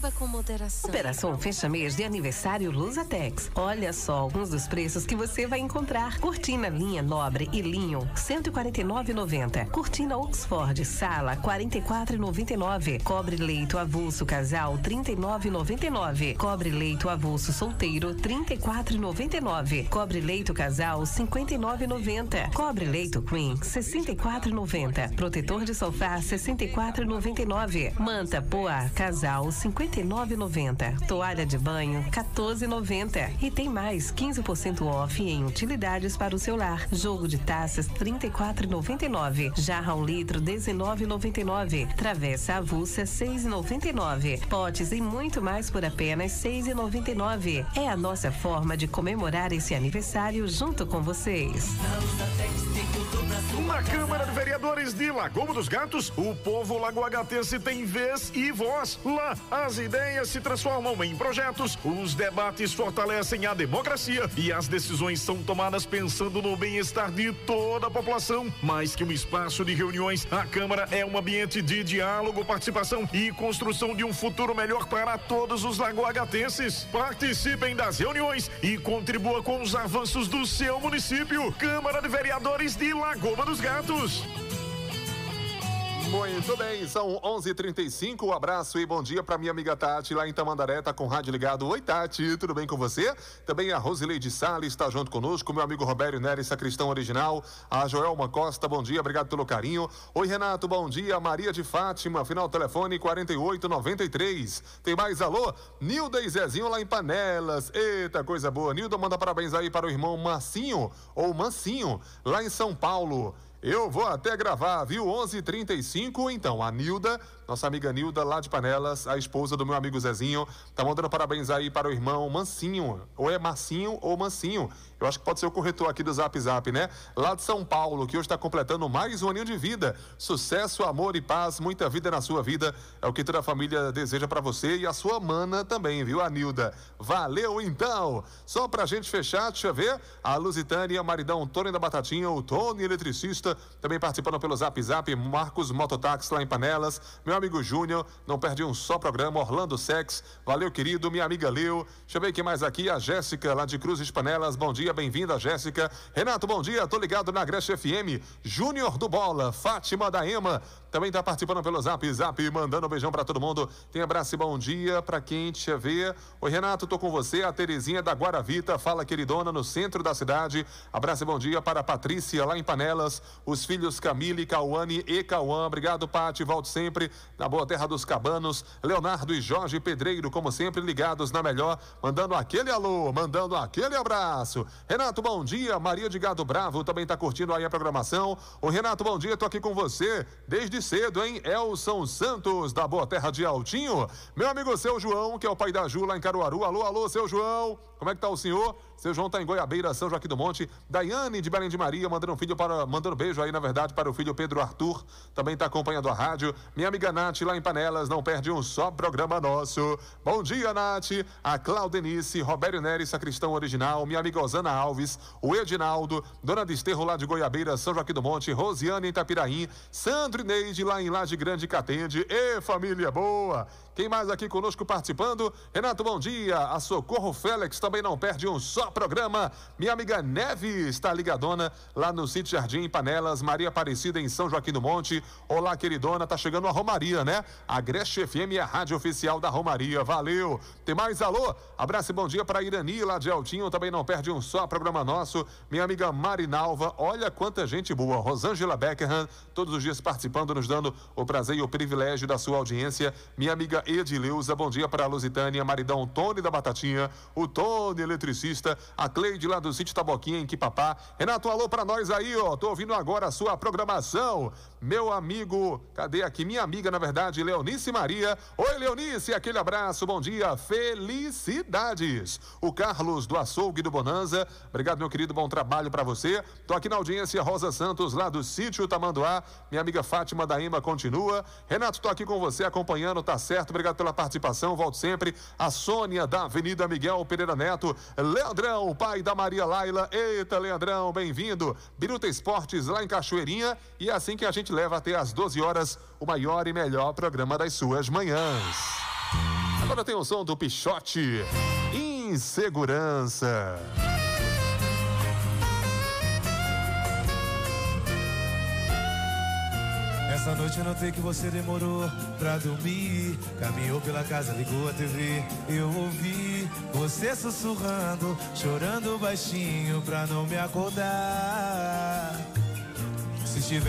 Beba com moderação. Operação Fecha Mês de Aniversário Lusatex. Olha só alguns dos preços que você vai encontrar. Cortina linha Nobre e Linho, R$ 149,90. Cortina Oxford Sala, R$ 44,99. Cobre leito avulso casal, R$ 39,99. Cobre leito avulso solteiro, R$ 34,99. Cobre leito casal, R$ 59,90. Cobre leito queen, R$ 64,90. Protetor de sofá, R$ 64,99. Manta Poa casal, R$ 59,90. Toalha de banho, R$ 14,90. E tem mais 15% off em utilidades para o seu lar. Jogo de taças, R$ 34,99. Jarra 1 litro, R$ 19,99. Travessa avulsa, R$ 6,99. Potes e muito mais por apenas R$ 6,99. É a nossa forma de comemorar esse aniversário junto com vocês. Na Câmara de Vereadores de Lagoa dos Gatos, o povo lagoacatense tem vez e voz. Lá, as ideias se transformam em projetos, os debates fortalecem a democracia e as decisões são tomadas pensando no bem-estar de toda a população. Mais que um espaço de reuniões, a Câmara é um ambiente de diálogo, participação e construção de um futuro melhor para todos os lagoacatenses. Participem das reuniões e contribua com os avanços do seu município. Câmara de Vereadores de Lagoa dos Gatos. Muito bem, são 11h35, um abraço e bom dia para minha amiga Tati lá em Tamandaré, tá com o rádio ligado. Oi Tati, tudo bem com você? Também a Rosileide Salles está junto conosco, meu amigo Robério Nery, sacristão original, a Joelma Costa, bom dia, obrigado pelo carinho. Oi Renato, bom dia, Maria de Fátima, final telefone 4893. Tem mais alô? Nilda e Zezinho lá em Panelas, eita coisa boa. Nilda manda parabéns aí para o irmão Marcinho, ou Mancinho, lá em São Paulo. Eu vou até gravar, viu? 11h35, então, a Nilda, nossa amiga Nilda, lá de Panelas, a esposa do meu amigo Zezinho, tá mandando parabéns aí para o irmão Mancinho, ou é Marcinho ou Mancinho, eu acho que pode ser o corretor aqui do Zap Zap, né? Lá de São Paulo, que hoje está completando mais um aninho de vida. Sucesso, amor e paz, muita vida na sua vida, é o que toda a família deseja para você e a sua mana também, viu, a Nilda? Valeu, então! Só pra gente fechar, deixa eu ver, a Lusitânia, maridão Tony da Batatinha, o Tony eletricista, também participando pelo Zap Zap, Marcos Mototáxi lá em Panelas, meu amigo Júnior, não perde um só programa, Orlando Sex, valeu querido, minha amiga Leu, deixa eu ver quem mais aqui, a Jéssica lá de Cruzes Panelas, bom dia, bem-vinda Jéssica, Renato, bom dia, tô ligado na Greche FM, Júnior do Bola, Fátima da Ema, também tá participando pelo Zap Zap, mandando um beijão pra todo mundo, tem abraço e bom dia pra quem deixa eu ver, oi Renato, tô com você, a Terezinha da Guaravita, fala queridona, no centro da cidade, abraço e bom dia para a Patrícia lá em Panelas, os filhos Camille, Cauane e Cauã, obrigado Pati, volto sempre na boa terra dos cabanos, Leonardo e Jorge Pedreiro, como sempre ligados na melhor, mandando aquele alô, mandando aquele abraço, Renato, bom dia, Maria de Gado Bravo também tá curtindo aí a programação, o Renato, bom dia, tô aqui com você, desde cedo, hein, Elson Santos, da boa terra de Altinho, meu amigo seu João, que é o pai da Ju lá em Caruaru, alô, alô, seu João, como é que tá o senhor? Seu João tá em Goiabeira, São Joaquim do Monte. Daiane de Belém de Maria, mandando beijo aí, na verdade, para o filho Pedro Arthur. Também tá acompanhando a rádio. Minha amiga Nath, lá em Panelas, não perde um só programa nosso. Bom dia, Nath. A Claudenice, Robério Nery, sacristão original. Minha amiga Osana Alves, o Edinaldo, Dona Desterro, lá de Goiabeira, São Joaquim do Monte. Rosiane em Itapiraí. Sandro e Neide, lá em Laje Grande, Catende. E família boa. Quem mais aqui conosco participando? Renato, bom dia. A Socorro Félix também não perde um só programa. Minha amiga Neve está ligadona lá no Sítio Jardim, em Panelas. Maria Aparecida em São Joaquim do Monte. Olá, queridona. Tá chegando a Romaria, né? A Greche FM é a rádio oficial da Romaria. Valeu. Tem mais alô? Abraço e bom dia para Irani, lá de Altinho. Também não perde um só programa nosso. Minha amiga Marinalva. Olha quanta gente boa. Rosângela Beckerham, todos os dias participando, nos dando o prazer e o privilégio da sua audiência. Minha amiga Edileuza, bom dia para a Lusitânia, maridão Tony da Batatinha, o Tony eletricista, a Cleide lá do Sítio Taboquinha em Quipapá. Renato, alô para nós aí, ó, tô ouvindo agora a sua programação. Meu amigo, cadê aqui? Minha amiga, na verdade, Leonice Maria. Oi, Leonice, aquele abraço, bom dia, felicidades. O Carlos do Açougue do Bonanza, obrigado, meu querido, bom trabalho para você. Tô aqui na audiência, Rosa Santos, lá do Sítio Tamanduá. Minha amiga Fátima da Ema continua. Renato, tô aqui com você acompanhando, tá certo? Obrigado pela participação, volto sempre. A Sônia da Avenida Miguel Pereira Neto. Leandrão, pai da Maria Laila. Eita, Leandrão, bem-vindo. Biruta Esportes, lá em Cachoeirinha. E é assim que a gente leva até às 12 horas o maior e melhor programa das suas manhãs. Agora tem o som do Pichote, Insegurança. Essa noite eu notei que você demorou pra dormir. Caminhou pela casa, ligou a TV. Eu ouvi você sussurrando, chorando baixinho pra não me acordar. Se estiver